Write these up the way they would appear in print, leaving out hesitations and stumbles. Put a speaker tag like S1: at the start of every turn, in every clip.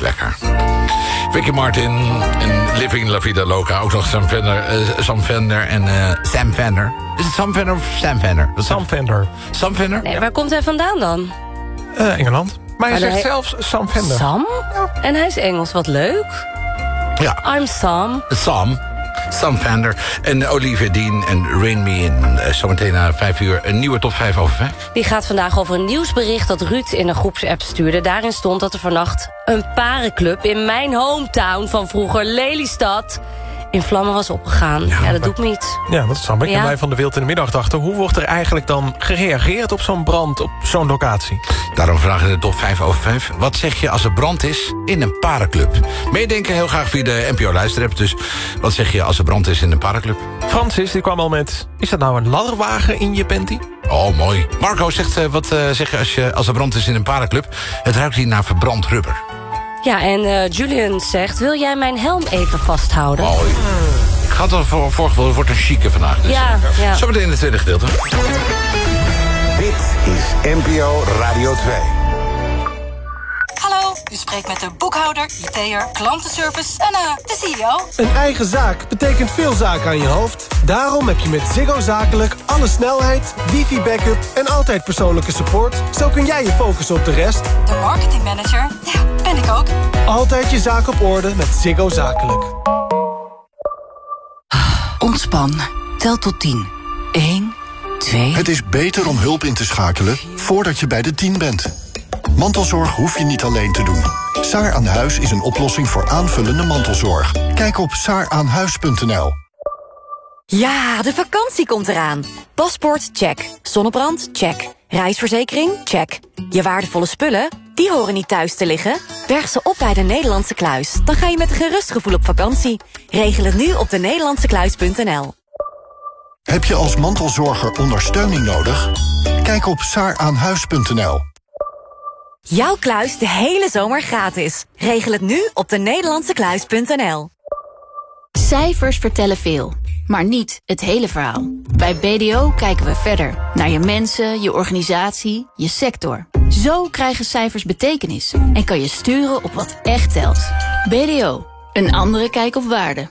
S1: lekker. Vicky Martin en Living La Vida Loca. Ook nog Sam Fender en Sam Fender. Is het Sam Fender of Sam Fender?
S2: Sam Fender.
S1: Sam Fender?
S3: Nee, waar komt hij vandaan dan?
S2: Engeland. Maar hij zegt zelfs Sam Fender.
S3: Sam? Ja. En hij is Engels, wat leuk.
S1: Ja.
S3: I'm Sam.
S1: Sam Fender en Olivia Dean en Rain Me In. Zometeen na 5 uur een nieuwe top 5 over 5.
S3: Die gaat vandaag over een nieuwsbericht dat Ruud in een groepsapp stuurde. Daarin stond dat er vannacht een parenclub in mijn hometown van vroeger Lelystad in vlammen was opgegaan. Ja, dat doet me iets.
S2: Ja, dat snap ik. En wij van de Wild in de Middag dachten, hoe wordt er eigenlijk dan gereageerd op zo'n brand, op zo'n locatie?
S1: Daarom vragen we de top 5 over 5. Wat zeg je als er brand is in een parenclub? Meedenken heel graag via de NPO-luisterapp. Dus wat zeg je als er brand is in een parenclub?
S2: Francis, die kwam al met, is dat nou een ladderwagen in je panty?
S1: Oh, mooi. Marco zegt, wat zeg je als er brand is in een parenclub? Het ruikt hier naar verbrand rubber.
S3: Ja, en Julian zegt, wil jij mijn helm even vasthouden?
S1: Mooi. Gaat er voor het wordt een chique vandaag. Dus
S3: ja.
S1: Zometeen in het tweede gedeelte.
S4: Dit is NPO Radio 2.
S5: Hallo, u spreekt met de boekhouder, IT'er, klantenservice en de CEO.
S6: Een eigen zaak betekent veel zaken aan je hoofd. Daarom heb je met Ziggo Zakelijk alle snelheid, wifi-backup en altijd persoonlijke support. Zo kun jij je focussen op de rest.
S5: De marketingmanager, ja, ben ik ook.
S6: Altijd je zaak op orde met Ziggo Zakelijk.
S7: Ontspan. Tel tot 10. 1, 2...
S8: Het is beter om hulp in te schakelen voordat je bij de 10 bent. Mantelzorg hoef je niet alleen te doen. Saar aan Huis is een oplossing voor aanvullende mantelzorg. Kijk op saaraanhuis.nl.
S9: Ja, de vakantie komt eraan. Paspoort, check. Zonnebrand, check. Reisverzekering, check. Je waardevolle spullen, die horen niet thuis te liggen. Berg ze op bij de Nederlandse Kluis. Dan ga je met een gerust gevoel op vakantie. Regel het nu op denederlandsekluis.nl.
S8: Heb je als mantelzorger ondersteuning nodig? Kijk op saaraanhuis.nl.
S9: Jouw kluis de hele zomer gratis. Regel het nu op denederlandsekluis.nl.
S10: Cijfers vertellen veel, maar niet het hele verhaal. Bij BDO kijken we verder naar je mensen, je organisatie, je sector. Zo krijgen cijfers betekenis en kan je sturen op wat echt telt. BDO, een andere kijk op waarde.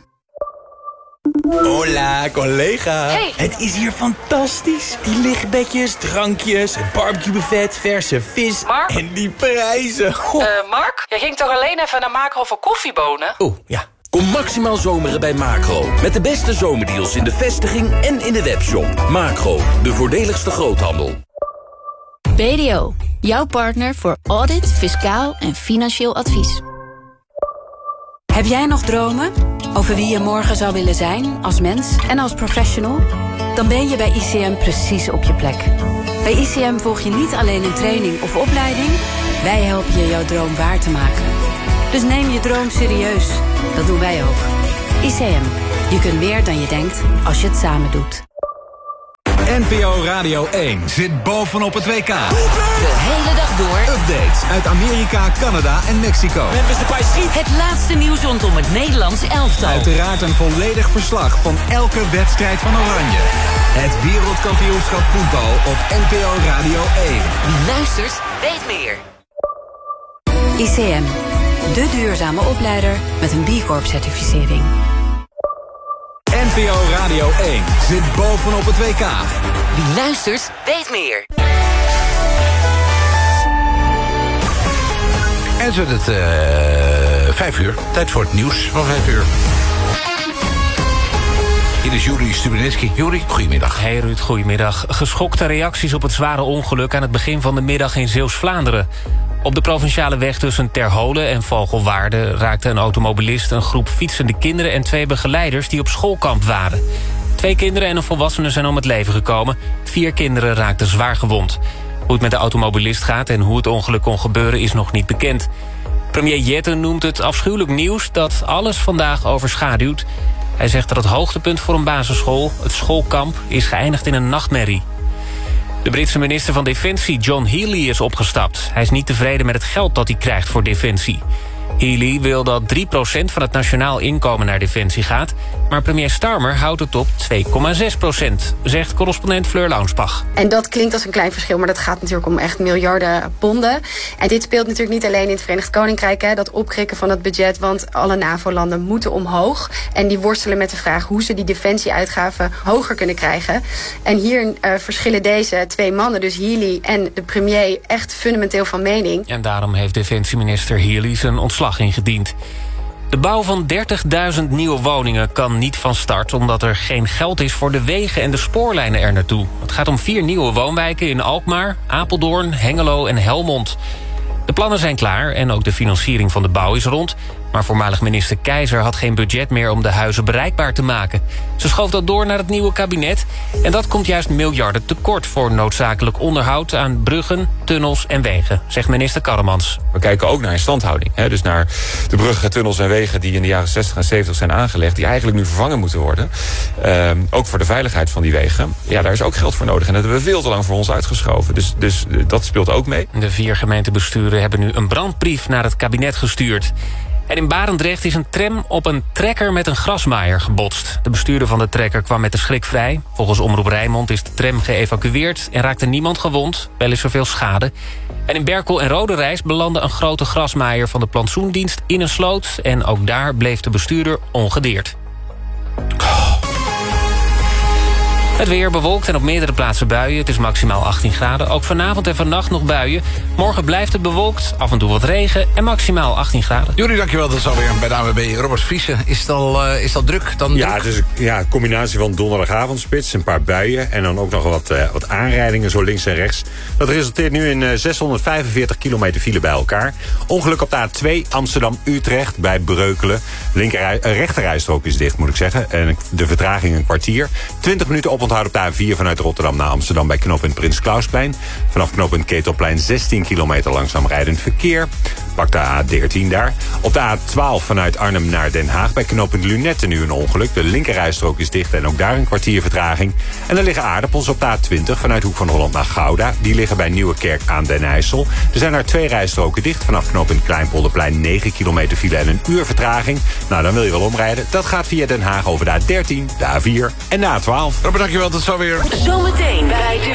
S11: Hola, collega.
S3: Hey.
S11: Het is hier fantastisch. Die lichtbedjes, drankjes, het barbecuebuffet, verse vis.
S12: Mark?
S11: En die prijzen.
S12: Mark, jij ging toch alleen even naar Macro voor koffiebonen?
S11: Ja.
S13: Kom maximaal zomeren bij Macro. Met de beste zomerdeals in de vestiging en in de webshop. Macro, de voordeligste groothandel.
S10: BDO, jouw partner voor audit, fiscaal en financieel advies.
S14: Heb jij nog dromen over wie je morgen zou willen zijn als mens en als professional? Dan ben je bij ICM precies op je plek. Bij ICM volg je niet alleen een training of opleiding. Wij helpen je jouw droom waar te maken. Dus neem je droom serieus. Dat doen wij ook. ICM. Je kunt meer dan je denkt als je het samen doet.
S15: NPO Radio 1 zit bovenop het WK.
S7: De hele dag door.
S15: Updates uit Amerika, Canada en Mexico.
S7: Het laatste nieuws rondom het Nederlands elftal.
S15: Uiteraard een volledig verslag van elke wedstrijd van Oranje. Het wereldkampioenschap voetbal op NPO Radio 1.
S7: Wie luistert, weet meer.
S14: ICM. De duurzame opleider met een B Corp-certificering.
S15: NPO Radio 1 zit bovenop het WK.
S7: Wie luistert, weet meer.
S1: En zo het 5 uur. Tijd voor het nieuws van 5 uur. Hier is Juri Stubenitski. Juri, goedemiddag.
S16: Hey Ruud, goedemiddag. Geschokte reacties op het zware ongeluk aan het begin van de middag in Zeeuws-Vlaanderen. Op de provinciale weg tussen Terholen en Vogelwaarde raakte een automobilist een groep fietsende kinderen en 2 begeleiders die op schoolkamp waren. 2 kinderen en een volwassene zijn om het leven gekomen. 4 kinderen raakten zwaar gewond. Hoe het met de automobilist gaat en hoe het ongeluk kon gebeuren is nog niet bekend. Premier Jette noemt het afschuwelijk nieuws dat alles vandaag overschaduwt. Hij zegt dat het hoogtepunt voor een basisschool, het schoolkamp, is geëindigd in een nachtmerrie. De Britse minister van Defensie, John Healey, is opgestapt. Hij is niet tevreden met het geld dat hij krijgt voor Defensie. Healy wil dat 3% van het nationaal inkomen naar defensie gaat, maar premier Starmer houdt het op 2,6%, zegt correspondent Fleur Launsbach.
S17: En dat klinkt als een klein verschil, maar dat gaat natuurlijk om echt miljarden ponden. En dit speelt natuurlijk niet alleen in het Verenigd Koninkrijk, hè, dat opkrikken van het budget, want alle NAVO-landen moeten omhoog. En die worstelen met de vraag hoe ze die defensieuitgaven hoger kunnen krijgen. En hier verschillen deze twee mannen, dus Healy en de premier, echt fundamenteel van mening.
S16: En daarom heeft defensieminister Healy zijn ontslag ingediend. De bouw van 30.000 nieuwe woningen kan niet van start, omdat er geen geld is voor de wegen en de spoorlijnen er naartoe. Het gaat om 4 nieuwe woonwijken in Alkmaar, Apeldoorn, Hengelo en Helmond. De plannen zijn klaar en ook de financiering van de bouw is rond. Maar voormalig minister Keizer had geen budget meer om de huizen bereikbaar te maken. Ze schoof dat door naar het nieuwe kabinet. En dat komt juist miljarden tekort voor noodzakelijk onderhoud aan bruggen, tunnels en wegen, zegt minister Karremans.
S18: We kijken ook naar instandhouding. Dus naar de bruggen, tunnels en wegen die in de jaren 60 en 70 zijn aangelegd, die eigenlijk nu vervangen moeten worden. Ook voor de veiligheid van die wegen. Ja, daar is ook geld voor nodig. En dat hebben we veel te lang voor ons uitgeschoven. Dus dat speelt ook mee.
S16: De 4 gemeentebesturen hebben nu een brandbrief naar het kabinet gestuurd. En in Barendrecht is een tram op een trekker met een grasmaaier gebotst. De bestuurder van de trekker kwam met de schrik vrij. Volgens Omroep Rijnmond is de tram geëvacueerd en raakte niemand gewond. Wel is er veel schade. En in Berkel en Roderijs belandde een grote grasmaaier van de plantsoendienst in een sloot. En ook daar bleef de bestuurder ongedeerd. Het weer bewolkt en op meerdere plaatsen buien. Het is maximaal 18 graden. Ook vanavond en vannacht nog buien. Morgen blijft het bewolkt, af en toe wat regen en maximaal 18 graden.
S1: Juri, dankjewel. Dat is alweer bij de ANWB. Robert Vriezen, is het druk?
S19: Het is een combinatie van donderdagavondspits, een paar buien en dan ook nog wat aanrijdingen zo links en rechts. Dat resulteert nu in 645 kilometer file bij elkaar. Ongeluk op de A2 Amsterdam-Utrecht bij Breukelen. Rechterrijstrook is dicht, moet ik zeggen. En de vertraging een kwartier. 20 minuten oponthoud op de A4 vanuit Rotterdam naar Amsterdam bij knooppunt Prins Klausplein. Vanaf knooppunt Ketelplein 16 kilometer langzaam rijdend verkeer. Pak de A13 daar. Op de A12 vanuit Arnhem naar Den Haag bij knooppunt Lunette nu een ongeluk. De linkerrijstrook is dicht en ook daar een kwartier vertraging. En er liggen aardappels op de A20 vanuit Hoek van Holland naar Gouda. Die liggen bij Nieuwekerk aan Den IJssel. Er zijn daar 2 rijstroken dicht. Vanaf knooppunt Kleinpolderplein 9 kilometer file en een uur vertraging. Nou, dan wil je wel omrijden. Dat gaat via Den Haag over de A13, de A4 en de A12.
S1: Robert, dankjewel. Tot zo weer.
S7: Zometeen bij de